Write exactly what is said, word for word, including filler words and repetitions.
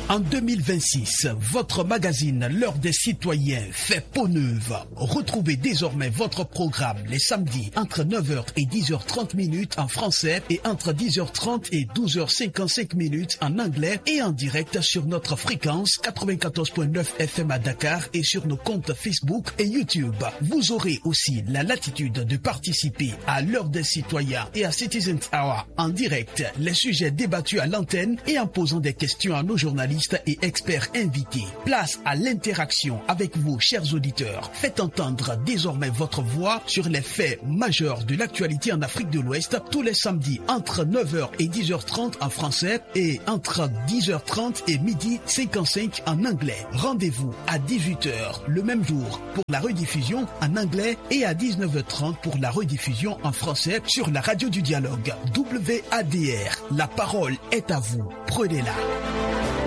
En deux mille vingt-six, votre magazine L'heure des citoyens fait peau neuve. Retrouvez désormais votre programme les samedis entre neuf heures et dix heures trente minutes en français et entre dix heures trente et douze heures cinquante-cinq minutes en anglais et en direct sur notre fréquence quatre-vingt-quatorze virgule neuf F M à Dakar et sur nos comptes Facebook et YouTube. Vous aurez aussi la latitude de participer à L'heure des citoyens et à Citizens Hour en direct, les sujets débattus à l'antenne et en posant des questions à nos journalistes et experts invités. Place à l'interaction avec vous, chers auditeurs. Faites entendre désormais votre voix sur les faits majeurs de l'actualité en Afrique de l'Ouest tous les samedis entre neuf heures et dix heures trente en français et entre dix heures trente et midi cinquante-cinq en anglais. Rendez-vous à dix-huit heures le même jour pour la rediffusion en anglais et à dix-neuf heures trente pour la rediffusion en français sur la radio du dialogue W A D R. La parole est à vous. Prenez-la.